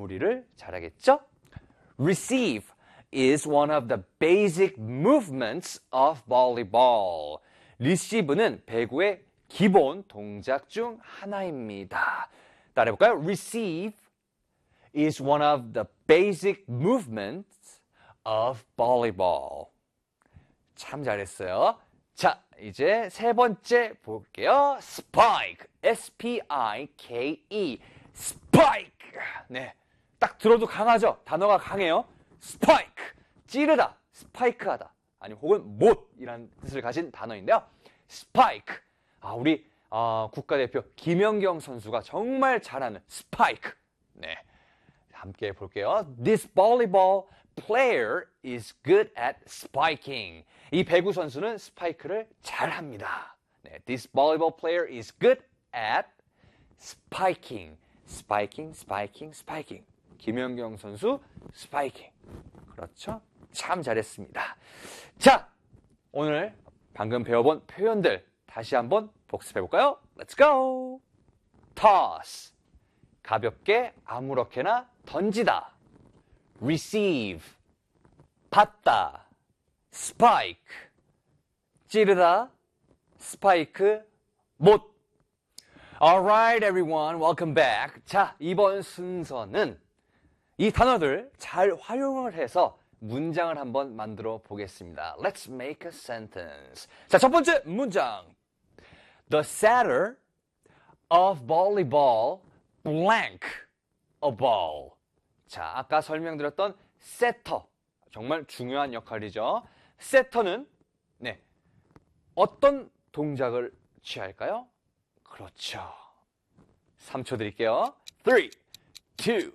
마무리를 잘하겠죠? Receive is one of the basic movements of volleyball. receive는 배구의 기본 동작 중 하나입니다. 따라해볼까요? Receive is one of the basic movements of volleyball. 참 잘했어요. 자, 이제 세 번째 볼게요. Spike, S-P-I-K-E, Spike. 네, 딱 들어도 강하죠? 단어가 강해요. Spike, 찌르다, 스파이크하다, 아니 혹은 못이라는 뜻을 가진 단어인데요. Spike, 우리 국가대표 김연경 선수가 정말 잘하는 Spike. 네, 함께 볼게요. This volleyball player is good at spiking. 이 배구 선수는 스파이크를 잘합니다. 네, This volleyball player is good at spiking. Spiking, spiking, spiking. 김연경 선수 스파이킹. 그렇죠? 참 잘했습니다. 자, 오늘 방금 배워본 표현들 다시 한번 복습해볼까요? Let's go! Toss, 가볍게 아무렇게나 던지다. Receive, 받다. Spike, 찌르다. 스파이크, 못. Alright, everyone, welcome back. 자, 이번 순서는 이 단어들 잘 활용을 해서 문장을 한번 만들어 보겠습니다. Let's make a sentence. 자, 첫 번째 문장. The setter of volleyball blank a ball. 자, 아까 설명드렸던 세터. 정말 중요한 역할이죠. 세터는 네, 어떤 동작을 취할까요? 그렇죠. 3초 드릴게요. 3, 2, 1.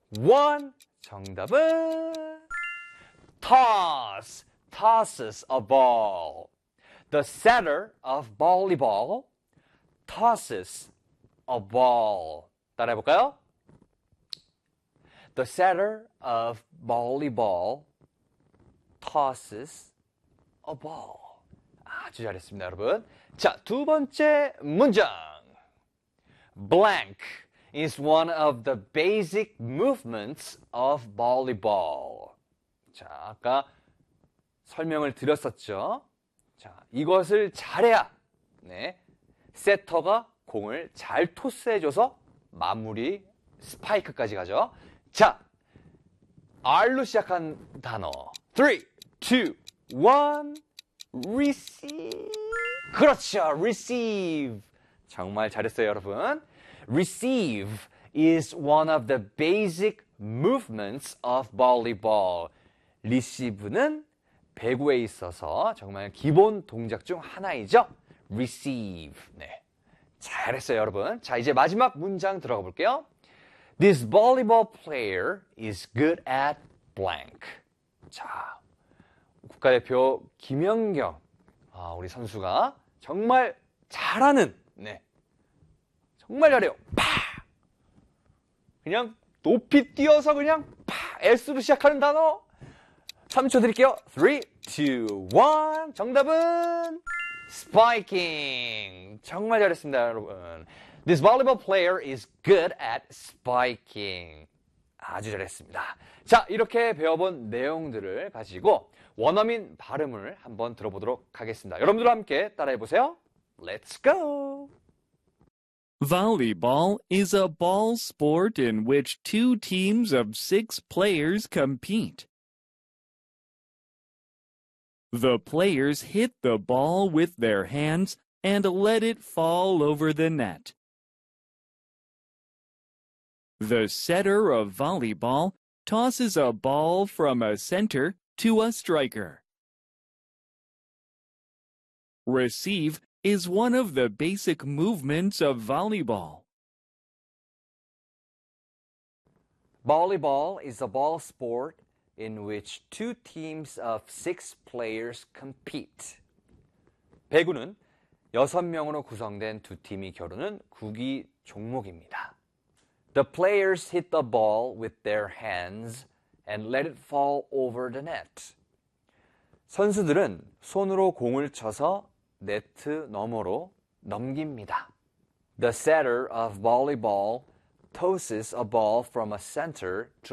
정답은 toss, tosses a ball. The setter of volleyball tosses a ball. 따라해볼까요? The setter of volleyball tosses a ball. 아주 잘했습니다, 여러분. 자, 두 번째 문장. Blank is one of the basic movements of volleyball. 자, 아까 설명을 드렸었죠. 자, 이것을 잘해야 네, 세터가 공을 잘 토스해줘서 마무리 스파이크까지 가죠. 자, R로 시작한 단어. 3, 2, 1. Receive. 그렇죠. Receive. 정말 잘했어요, 여러분. Receive is one of the basic movements of volleyball. receive는 배구에 있어서 정말 기본 동작 중 하나이죠. Receive. 네, 잘했어요, 여러분. 자, 이제 마지막 문장 들어가 볼게요. This volleyball player is good at blank. 자, 국가대표 김연경 우리 선수가 정말 잘하는 네, 정말 잘해요. 파! 그냥 높이 뛰어서 그냥 파! S로 시작하는 단어 3초 드릴게요. 3, 2, 1. 정답은 spiking. 정말 잘했습니다, 여러분. This volleyball player is good at spiking. 아주 잘했습니다. 자, 이렇게 배워본 내용들을 가지고 원어민 발음을 한번 들어보도록 하겠습니다. 여러분들과 함께 따라해보세요. Let's go! Volleyball is a ball sport in which two teams of 6 players compete. The players hit the ball with their hands and let it fall over the net. The setter of volleyball tosses a ball from a center to a striker. Receive is one of the basic movements of volleyball. Volleyball is a ball sport in which two teams of 6 players compete. 배구는 6명으로 구성된 두 팀이 겨루는 구기 종목입니다. The players hit the ball with their hands and let it fall over the net. 선수들은 손으로 공을 쳐서 네트 너머로 넘깁니다. The setter of volleyball tosses a ball from a center to